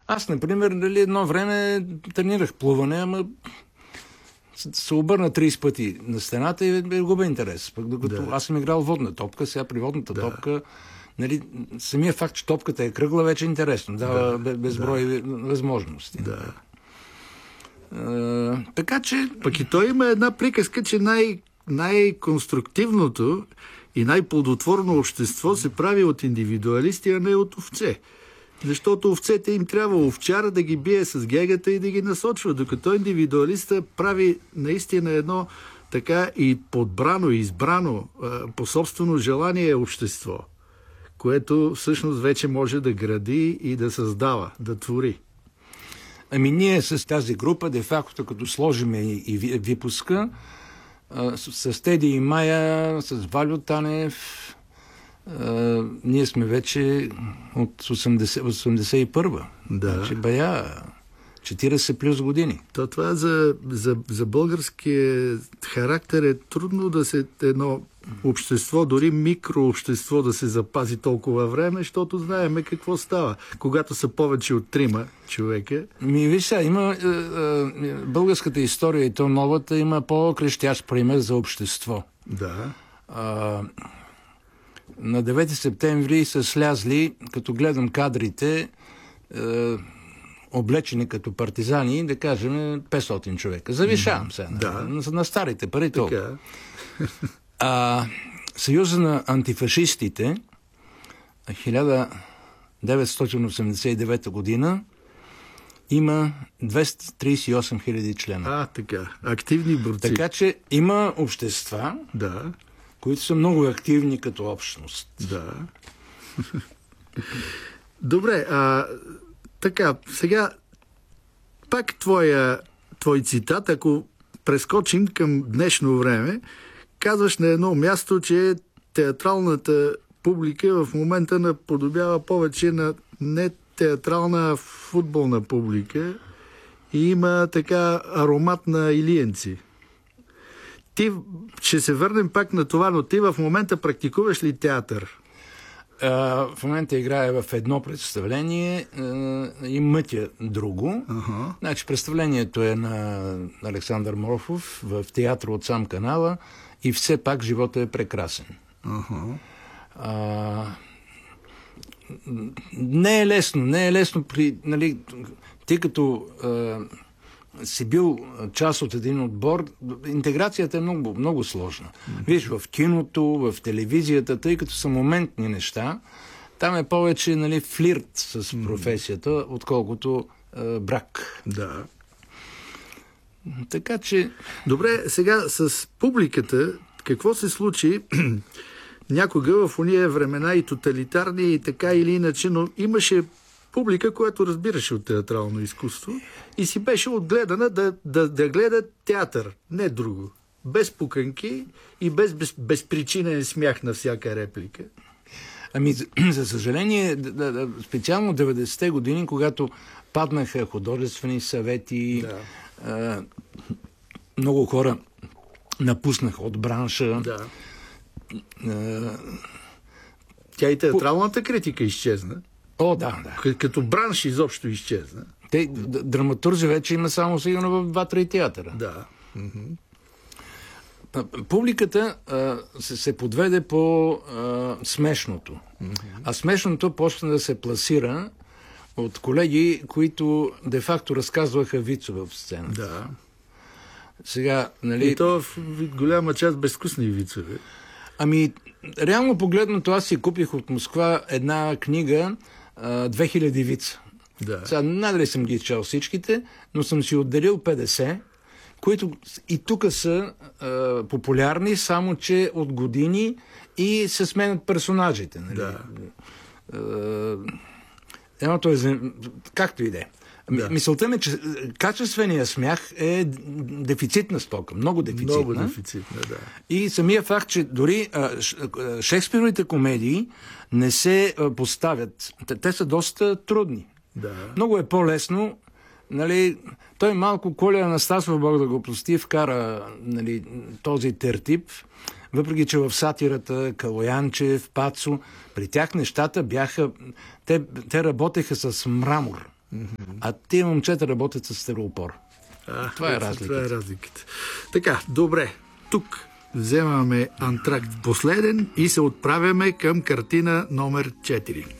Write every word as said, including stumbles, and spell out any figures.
Аз, например, дали едно време тренирах плуване, ама се обърна трийсет пъти на стената и е губа интерес. Пък докато да. Аз съм играл водна топка, сега при водната да. топка, нали, самия факт, че топката е кръгла, вече е интересно. Дава да. безброй да. възможности. Да. А, така че... Пък и той има една приказка, че най- най-конструктивното и най-плодотворно общество се прави от индивидуалисти, а не от овце. Защото овцете им трябва овчара да ги бие с гегата и да ги насочва, докато индивидуалиста прави наистина едно така и подбрано, избрано по собствено желание общество, което всъщност вече може да гради и да създава, да твори. Ами ние с тази група, де-факто, като сложим и, и випуска, с, с Теди и Майя, с Валю Танев, а, ние сме вече от осемдесет и първа. Да. Значи бая четирийсет плюс години. То това за, за, за българския характер е трудно да се едно общество, дори микрообщество да се запази толкова време, защото знаеме какво става, когато са повече от трима човека. Ми, виж сега, има е, е, българската история и то новата има по-крещящ пример за общество. Да. А, на девети септември са слязли, като гледам кадрите, е, облечени като партизани, да кажем петстотин човека. Завишавам се да. на, на старите пари толкова. Така. А Съюза на антифашистите хиляда деветстотин осемдесет и девета година има двеста трийсет и осем хиляди члена. А, така. Активни борци. Така че има общества, да. които са много активни като общност. Да. Добре, а така, сега пак твоя, твой цитат, ако прескочим към днешно време, казваш на едно място, че театралната публика в момента наподобява повече на не театрална, а футболна публика и има така аромат на илиенци. Ти, ще се върнем пак на това, но ти в момента практикуваш ли театър? Uh, в момента играя в едно представление uh, и мътя друго. Uh-huh. Значи представлението е на Александър Морфов в театър от сам канала и все пак живота е прекрасен. Uh-huh. Uh, не е лесно, не е лесно при, нали, тъй като uh, си бил част от един отбор, интеграцията е много, много сложна. Mm-hmm. Виж, в киното, в телевизията, тъй като са моментни неща, там е повече, нали, флирт с mm-hmm. професията, отколкото е, брак. Да. Така че... Добре, сега с публиката, какво се случи някога в уния времена и тоталитарни и така или иначе, но имаше публика, която разбираше от театрално изкуство и си беше отгледана да, да, да гледа театър, не друго. Без пуканки и без, без безпричинен смях на всяка реплика. Ами, за, за съжаление, да, да, специално деветдесетте години, когато паднаха художествени съвети, да. а, много хора напуснаха от бранша. Да. А, Тя и театралната критика изчезна. О, да, да. Като бранш изобщо изчезна. Те, драматурзи вече има само сигурно в два-три театъра. Да. Mm-hmm. Публиката а, се, се подведе по а, смешното. Mm-hmm. А смешното почна да се пласира от колеги, които де-факто разказваха вицове в сцената. Да. Сега, нали... И то в голяма част безвкусни вицове. Ами, реално погледнато, аз си купих от Москва една книга две хиляди вица. Да. Сега, надали съм ги чел всичките, но съм си отделил петдесет, които и тук са а, популярни, само че от години и се сменят персонажите. Нали? Да. А, едното е... Както и да е. Да. Мисълта ми, че качественият смях е дефицитна стока. Много дефицитна. Много дефицитна, да. И самия факт, че дори а, Шекспировите комедии не се а, поставят. Те, те са доста трудни. Да. Много е по-лесно. Нали, той малко Коля Анастасов, Бог да го прости, вкара, нали, този тертип. Въпреки че в сатирата Калоянчев, Пацо, при тях нещата бяха... Те, те работеха с мрамор. А тия момчета работят с стереопор. А, това, е това е разликата. Така, добре. Тук вземаме антракт последен и се отправяме към картина номер четири.